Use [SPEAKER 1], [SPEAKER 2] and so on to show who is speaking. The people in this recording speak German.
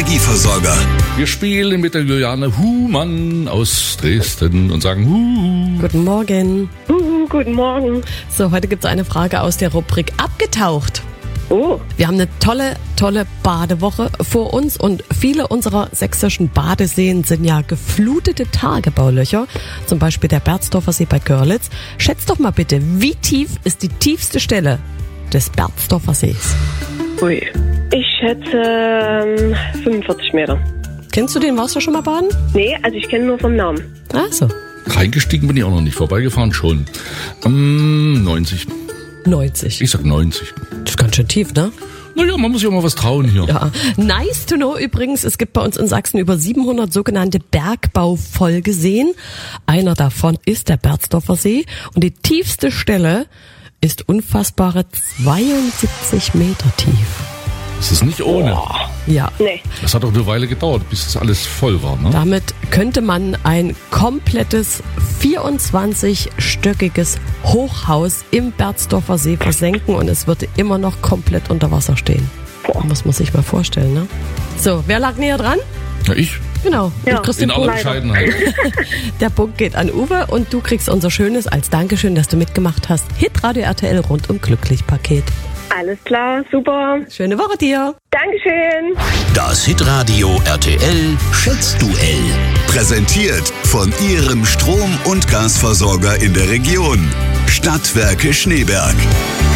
[SPEAKER 1] Energieversorger.
[SPEAKER 2] Wir spielen mit der Juliane Humann aus Dresden und sagen Huhu.
[SPEAKER 3] Guten Morgen.
[SPEAKER 4] Guten Morgen.
[SPEAKER 3] So, heute gibt es eine Frage aus der Rubrik Abgetaucht.
[SPEAKER 4] Oh,
[SPEAKER 3] Wir haben eine tolle Badewoche vor uns und viele unserer sächsischen Badeseen sind ja geflutete Tagebaulöcher, zum Beispiel der Berzdorfer See bei Görlitz. Schätzt doch mal bitte, wie tief ist die tiefste Stelle des Berzdorfer Sees?
[SPEAKER 4] ui. Ich schätze 45 Meter.
[SPEAKER 3] Kennst du den? Warst du schon mal baden?
[SPEAKER 4] Nee, also ich kenne nur vom Namen.
[SPEAKER 3] Also,
[SPEAKER 2] Reingestiegen bin ich auch noch nicht, vorbeigefahren schon. 90.
[SPEAKER 3] 90.
[SPEAKER 2] Ich sag 90.
[SPEAKER 3] Das ist ganz schön tief, ne?
[SPEAKER 2] Naja, man muss ja mal was trauen hier.
[SPEAKER 3] Ja, nice to know übrigens, es gibt bei uns in Sachsen über 700 sogenannte Bergbaufolgeseen. Einer davon ist der Berzdorfer See und die tiefste Stelle ist unfassbare 72 Meter tief.
[SPEAKER 2] Das ist nicht ohne.
[SPEAKER 3] Ja,
[SPEAKER 4] Nee.
[SPEAKER 2] Das hat doch eine Weile gedauert, bis das alles voll war, ne?
[SPEAKER 3] damit könnte man ein komplettes 24-stöckiges Hochhaus im Berzdorfer See versenken und es würde immer noch komplett unter Wasser stehen. Muss man sich mal vorstellen, ne? So, wer lag näher dran?
[SPEAKER 2] Ja, ich.
[SPEAKER 3] Genau.
[SPEAKER 4] Ja.
[SPEAKER 3] Und kriegst
[SPEAKER 2] In
[SPEAKER 3] den
[SPEAKER 2] aller
[SPEAKER 3] Punkt.
[SPEAKER 2] Bescheidenheit.
[SPEAKER 3] Der Punkt geht an Uwe und du kriegst unser schönes als Dankeschön, dass du mitgemacht hast. Hitradio RTL rundum glücklich Paket.
[SPEAKER 4] Alles klar, super.
[SPEAKER 3] Schöne Woche dir.
[SPEAKER 4] Dankeschön.
[SPEAKER 1] Das Hitradio RTL Schätzduell. Präsentiert von Ihrem Strom- und Gasversorger in der Region. Stadtwerke Schneeberg.